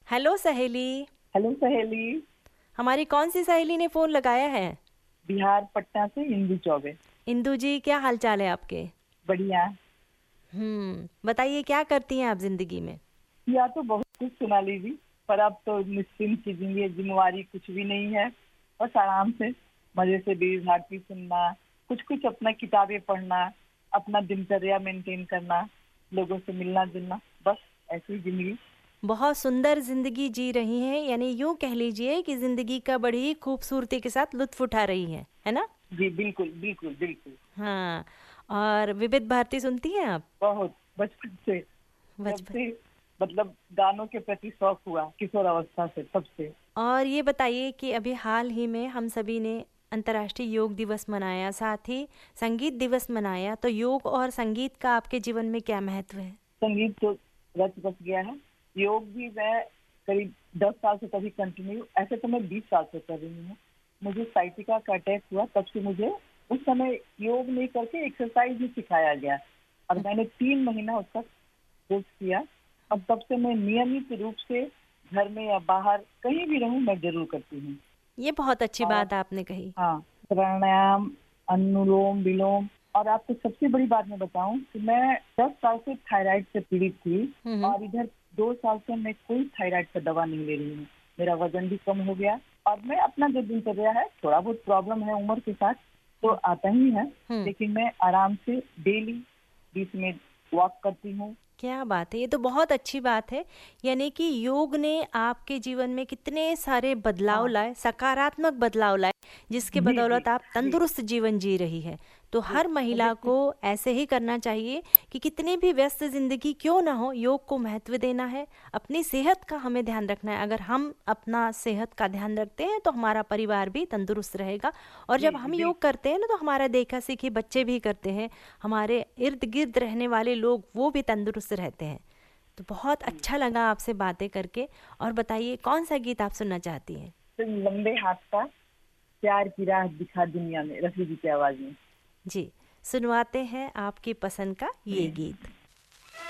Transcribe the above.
Hello सहेली। Hello सहेली। हमारी कौन सी सहेली ने फोन लगाया है? बिहार पटना से इंदू चौबे। इंदू जी, क्या हाल चाल है आपके? बढ़िया। बताइए, क्या करती हैं आप जिंदगी में? या तो बहुत कुछ सुना लीजिए, पर अब तो निश्चिंत की जिंदगी, जिम्मेवारी कुछ भी नहीं है। बस आराम से मजे से बीज भारती सुनना, कुछ कुछ अपना किताबें पढ़ना, अपना दिनचर्या मेंटेन करना, लोगों से मिलना जुलना, बस ऐसी ही जिंदगी। बहुत सुंदर जिंदगी जी रही हैं, यानी यूं कह लीजिए कि जिंदगी का बड़ी ही खूबसूरती के साथ लुत्फ उठा रही हैं, है ना? जी बिल्कुल बिल्कुल बिल्कुल। हाँ। और विविध भारती सुनती हैं आप? बहुत बचपन से, जब बचपन। से मतलब गानों के प्रति शौक हुआ किशोर अवस्था से, तब से। और ये बताइए कि अभी हाल ही में हम सभी ने अंतर्राष्ट्रीय योग दिवस मनाया, साथ ही संगीत दिवस मनाया, तो योग और संगीत का आपके जीवन में क्या महत्व है? संगीत तो रच बस गया है। योग भी मैं करीब 10 साल से कभी कंटिन्यू, ऐसे तो मैं 20 साल से कर रही हूँ। मुझे साइटिका का अटैक हुआ, तब से मुझे उस समय योग नहीं करके एक्सरसाइज ही सिखाया गया, और मैंने 3 महीना उसका कोर्स किया। अब तब से मैं नियमित रूप से घर में या बाहर कहीं भी रहूं, मैं जरूर करती हूँ। ये बहुत अच्छी और बात आपने कही। हाँ, प्राणायाम, अनुलोम विलोम। और आपको सबसे बड़ी बात मैं बताऊं कि मैं 10 साल से थायराइड से पीड़ित थी, हम्म। और इधर 2 साल से मैं कोई थायराइड का दवा नहीं ले रही हूँ। मेरा वजन भी कम हो गया, और मैं अपना जो दिनचर्या है, थोड़ा बहुत प्रॉब्लम है उम्र के साथ तो हम्म। आता ही है, हम्म। लेकिन मैं आराम से डेली बीच में वॉक करती हूँ। क्या बात है, ये तो बहुत अच्छी बात है। यानी कि योग ने आपके जीवन में कितने सारे बदलाव हाँ लाए, सकारात्मक बदलाव लाए, जिसके जी जी बदौलत आप जी तंदुरुस्त जीवन जी रही है। तो जी। हर मुझे महिला को कुछ ऐसे ही करना चाहिए कि कितनी भी व्यस्त जिंदगी क्यों ना हो, योग को महत्व देना है। अपनी सेहत का हमें ध्यान रखना है। अगर हम अपना सेहत का ध्यान रखते हैं तो हमारा परिवार भी तंदुरुस्त रहेगा। और जी जब जी हम योग बिल्कुल। करते हैं ना, तो हमारा देखा सीखी बच्चे भी करते हैं, हमारे इर्द गिर्द रहने वाले लोग वो भी तंदुरुस्त रहते हैं। तो बहुत जी, अच्छा लगा आपसे बातें करके। और बताइए, कौन सा गीत आप सुनना चाहती हैं? तो लंबे हाथ का प्यार की राह दिखा दुनिया में, रफी जी की आवाज में। जी, सुनवाते हैं आपकी पसंद का ये जी। गीत।